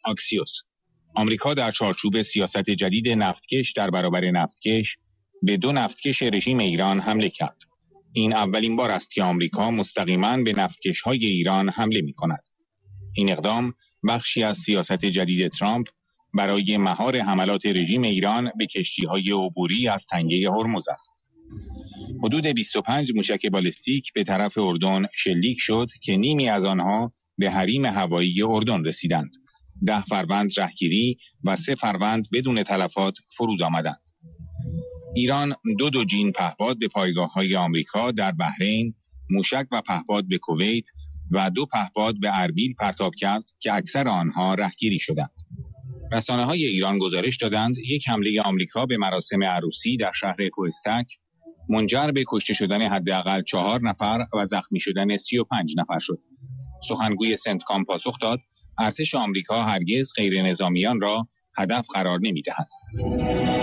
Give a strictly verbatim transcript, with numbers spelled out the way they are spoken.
آکسیوس. آمریکا در چارچوب سیاست جدید نفتکش در برابر نفتکش به دو نفتکش رژیم ایران حمله کرد. این اولین بار است که آمریکا مستقیما به نفتکش‌های ایران حمله می‌کند. این اقدام بخشی از سیاست جدید ترامپ برای مهار حملات رژیم ایران به کشتی‌های عبوری از تنگه هرمز است. حدود بیست و پنج موشک بالستیک به طرف اردن شلیک شد که نیمی از آنها به حریم هوایی اردن رسیدند. ده فروند رهگیری و سه فروند بدون تلفات فرود آمدند. ایران دو دوجین پهپاد به پایگاه‌های آمریکا در بحرین، موشک و پهپاد به کویت و دو پهپاد به اربیل پرتاب کرد که اکثر آنها رهگیری شدند. رسانه‌های ایران گزارش دادند یک حمله آمریکا به مراسم عروسی در شهر کوهستک منجر به کشته شدن حداقل چهار نفر و زخمی شدن سی و پنج نفر شد. سخنگوی سنتکام پاسخ داد ارتش آمریکا هرگز غیر نظامیان را هدف قرار نمی‌دهد.